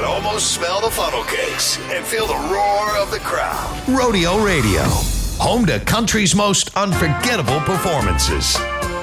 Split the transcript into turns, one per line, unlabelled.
can almost smell the funnel cakes and feel the roar of the crowd. Rodeo Radio, home to country's most unforgettable performances.